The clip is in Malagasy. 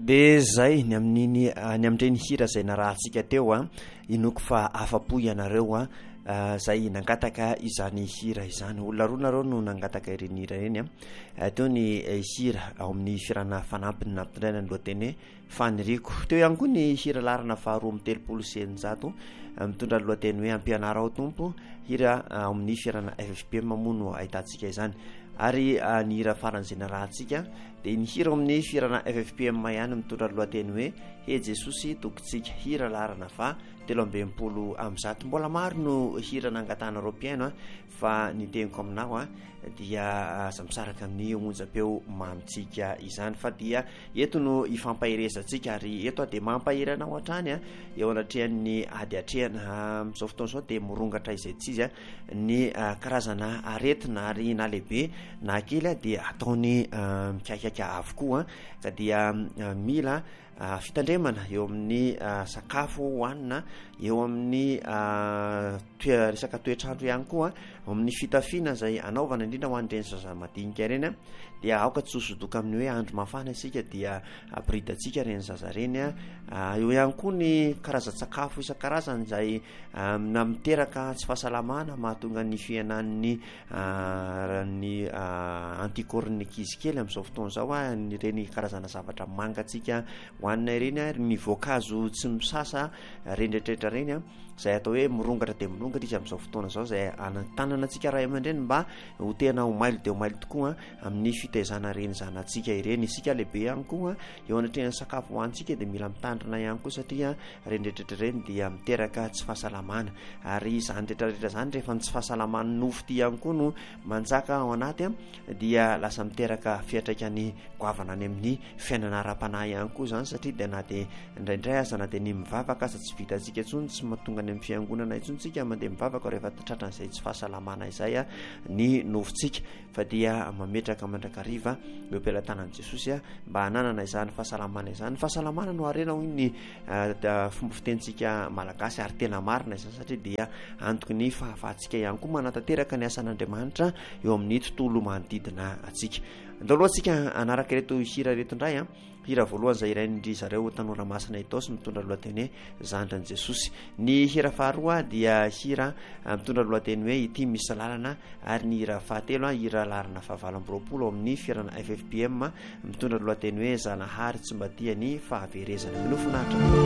de zay ny amin'iny ny am'ireny hira zay narahantsika teo a inoko fa afapo ianareo a zay nangataka izany hira izany olona roa nareo no nangataka ireny hira ireny a teo ny hira ao amin'ny firana fanampiny nampitondraina ny lohateny faniriko teo ihany koa ny hira larana faharoa amby telopolo sy eninjato mitondra ny lohateny hoe ampianara ao tompo hira ao amin'ny firana FFPM moa no ahitantsika izany ary ny hira faran'izay narahantsika de ny hira ao amin'ny firana FFPM ihany mitondra ny lohateny hoe he Jesosy tokontsika hira larana fa 13 mbola maro no hira nangatanareo mpiaino fa ny teniko aminao dia samsaraka amin'ny onjam-peo mamitsika izany fa dia eto no ifampahiresantsika ary eto de mampahirana ao hatrany eo anatrehan'ny ady atrehana amin'izao fotoana izao de morongatra izay tsy izy ny karazana aretina ary na lehibe na kely de ataony mikaikaka avokoa ka dia mila fitandremana eo amin'ny sakafo hohanina eo amin'ny resaka toetrandro ihany koa amin'ny fitafiana zay anaovana indrindra ho an'ireny zaza madinika ireny dia aoka tsy hosodoka amin'ny hoe andro mafana isika dia ampiridantsika reny zaza reny eo ihany koa ny karazan-tsakafo isan-karazany zay na miteraka tsy fahasalamana mahatonga ny fiainan'ny ny anticorps ankizy kely amin'izao fotoana zao reny karazana zavatra mangatsika hoanina ireny ny voankazo tsy misasa rendretrretra reny zay atao hoe morongatra de morongatra izy amin'izao fotoana zao zay anatanana antsika ray aman-dreny mba ho tena ho mailo de ho mailo tokoa amin'ny fitaizana reny zanatsika ireny isika lehibe ihany koa eo anatrehana sakafo hoantsika de mila mitandrina ihany koa satria rendretrretra reny dia miteraka tsy fahasalamana ary zany rehetrarehetra zany rehefa tsy fahasalamana nofo ty ihany koa no manjaka ao anaty dia lasa miteraka fiatraikany goavana any amin'ny fiainana ara-panahy ihany koa zany satria de na de indraindray aza na de ny mivavaka aza tsy vitantsika intsony tsy mahatonga any amin'ny fiangonana intsontsika mandeha mivavaka rehefa tratran'izay tsy fahasalamana izay ny nofotsika fa dia mametraka mandrakariva eo am-pelatanan'i Jesosy mba hananana izany fahasalamana izany fahasalamana no arena hoy ny fomba fitentsika malagasy ary tena marina izany satria dia antoky ny fahafahantsika ihany koa manatateraka ny asan'Andriamanitra eo amin'ny tontolo manodidina atsika andao aloha atsika anaraka ireto hira reto indray hira voalohany zay iraindry zareo tanora masina Itaosy mitondra lohateny hoe zandran'i Jesosy ny hira faharoa dia hira mitondra lohateny hoe ity misy lalana ary ny hira fahatelo hira larana faha-20 amin'ny firana FFPM mitondra lohateny hoe zanahary tsy mba tia ny fahaverezana minofinahitra